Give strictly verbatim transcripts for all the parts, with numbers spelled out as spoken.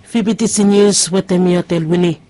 V B T C News with Emiotel Winnie.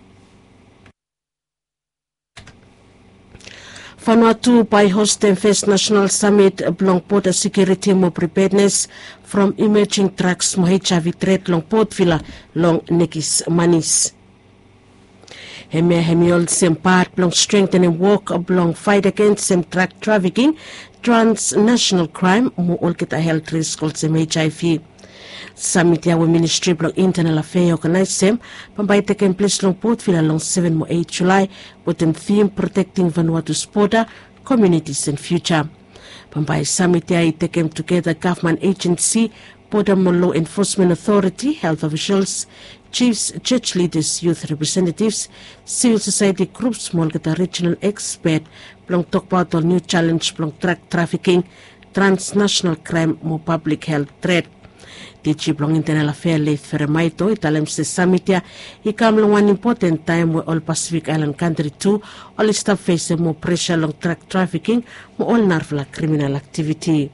Vanuatu by hosting First National Summit long border security more preparedness from emerging threats mo H I V threat long port villa long nekis manis. Hemi hemiol sem part long strengthening work long fight against some drug trafficking, transnational crime mo olkita health risk called sem H I V. Summit yawe Ministry of Internal Affairs organized sem pambay taken place long port villa long seven mo eight July with them theme protecting Vanuatu's border, communities and future. Pambay summit yawe taken together government agency, border law enforcement authority, health officials, chiefs, church leaders, youth representatives, civil society groups, molgata regional expert, long talk about the new challenge, long drug trafficking, transnational crime, more public health threat. The chief long internal affairs Leith Feremaito, italem se samitia, ikam long one important time where all Pacific Island country too, all stop facing more pressure long drug trafficking, more all narvala criminal activity.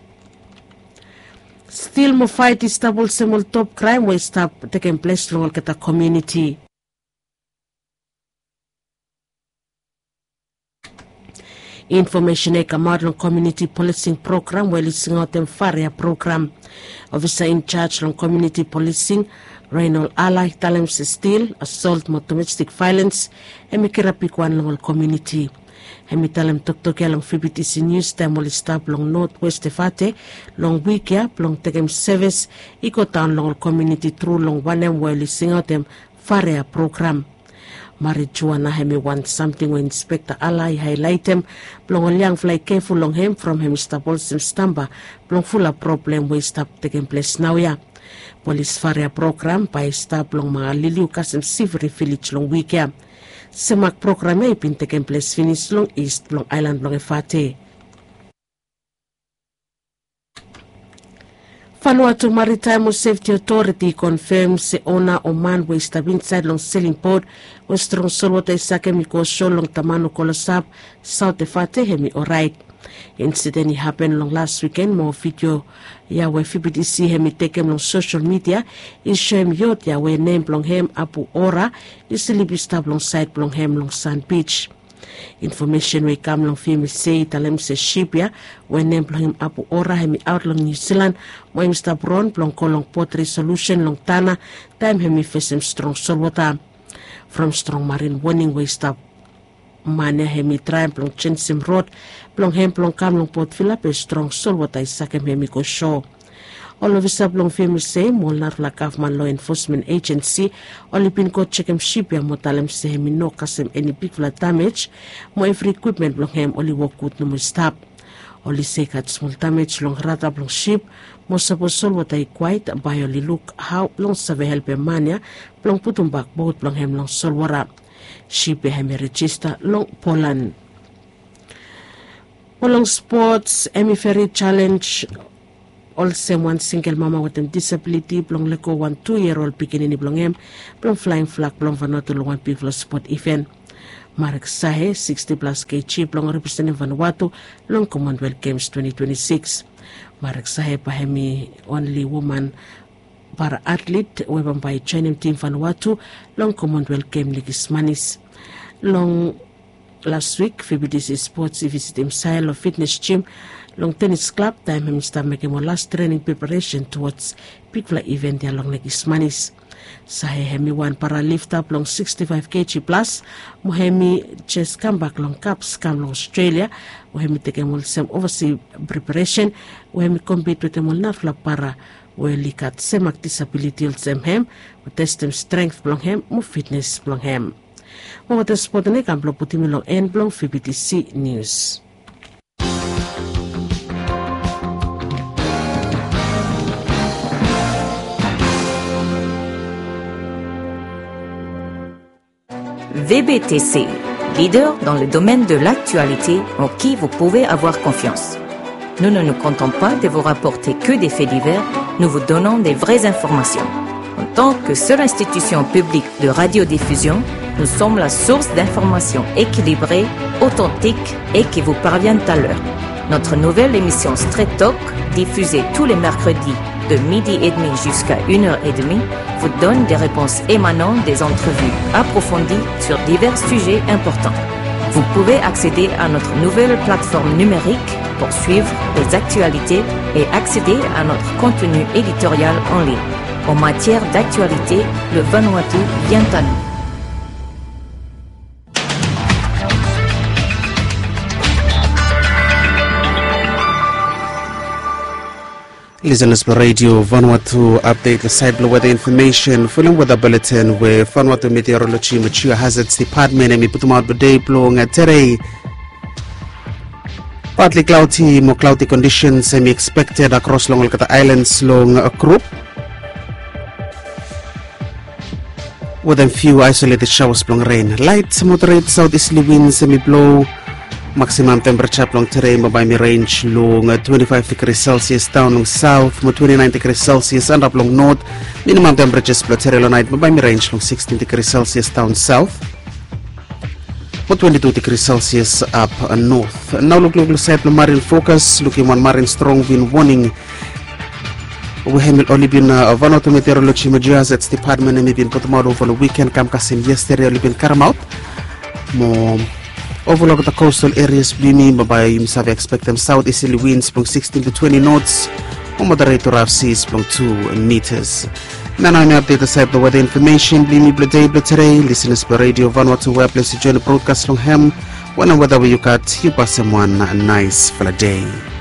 Still more fight is double semol top crime where stop taking place long kata community. Information eka modern community policing program where listening out them Faria program. Officer in charge on community policing, Reynold Ala, Talem Still, assault mo domestic violence, e mikirapikwan long community. Hemi talem toktokia long V B T C News time will stop long northwest Fate, long Wikia, long Tegem service, iko town long community through long one em where listening out them Faria program. Marijuana hemi want something when Inspector Ally highlight him, blong young fly careful long him from him stable sim stamba, blong full of problem we stop taking place now ya. Police Faria program by stop long mga liliu kasim Sivri village long week ya. Semak program ay pin taking place finish long east long island long Efate. Vanuatu Maritime Safety Authority confirms se owner o man we stab inside long sailing port with strong solwata isake miko show long tamano kolosab south Efate hemi alright. Incident happened long last weekend more video ya we V B T C hemi taken long social media is show him yot ya we name long hem Apu Ora is libi stab long side long hem long Sand Beach. Information we come long film say talem se shipya when name long him Apu Ora hemi out long New Zealand mo him stab ron long kolong port resolution long Tana time hemi face him strong solwata from strong marine warning we stab mane hemi try plong chensim road plong hem plong kam long port villa pe strong solwata isakem hemi ko show. All of us long family say molnar la government law enforcement agency olipin ko chekem ship ya motalem se hemi no kasem any big flat damage mo every equipment long hem oli work good no mo stop oli say kat small damage long rata long ship mo saposol what I quite by oli look how long save help mania plong putum back boat long hem long solwara ship hemi register long Poland. Long sports Emmy Ferry challenge also one single mama with a disability, blong leko one two-year-old beginning blong em, blong flying flag, blong Vanuatu long one people sport event. Marek Sahe, sixty plus kg, blong representing Vanuatu, long Commonwealth Games twenty twenty-six. Marek Sahe pahemi only woman para athlete, weban by Chinese team Vanuatu, long Commonwealth Game Ligis Manis. Long last week, V B T C Sports visit him style of fitness gym, long tennis club, time him start making more last training preparation towards big fly event ya long Ligis Manis. Sahe hemi one para lift up long sixty-five kilograms plus, mohemi chest comeback long cups come long Australia, mohemi take more some overseas preparation, mohemi compete with them all nafla para we likat semak disability ul sem hem, we test them strength long hem, mo fitness long hem. Mo wata sport ne kam blog puti long end blog V B T C News. V B T C, leader dans le domaine de l'actualité en qui vous pouvez avoir confiance. Nous ne nous comptons pas de vous rapporter que des faits divers, nous vous donnons des vraies informations. En tant que seule institution publique de radiodiffusion, nous sommes la source d'informations équilibrées, authentiques et qui vous parviennent à l'heure. Notre nouvelle émission Straight Talk, diffusée tous les mercredis de midi et demi jusqu'à une heure trente, vous donne des réponses émanant des entrevues approfondies sur divers sujets importants. Vous pouvez accéder à notre nouvelle plateforme numérique pour suivre les actualités et accéder à notre contenu éditorial en ligne. En matière d'actualité, le Vanuatu vient à nous. Listeners for Radio Vanuatu update the side below weather information. Following weather bulletin where Vanuatu Meteorology Mature Hazards Department and Putumaut Bade blowing at today. Partly cloudy, more cloudy conditions semi expected across Long Olkata Islands long a group. With a few isolated showers blowing rain. Light moderate southeasterly winds semi blow. Maximum temperature long terrain mabay range long uh, twenty-five degrees Celsius down long south mo twenty-nine degrees Celsius and up long north. Minimum temperatures terrestrial night mabay range long sixteen degrees Celsius down south mo twenty-two degrees Celsius up uh, north. Now look look side marine focus looking one marine strong wind warning. We have only been uh, Vanuatu Meteorology Mature Hazards Department and been put tomorrow over the weekend kam kasim yesterday only been Karamount mo overlook the coastal areas blimi mabay misabi expect them southeasterly winds from sixteen to twenty knots or moderate to rough seas from two meters. Now I update the side of the weather information blimi blade blade today listeners by Radio Vanuatu where place to join the broadcast long ham when and whether you cut you pass someone a nice for a day.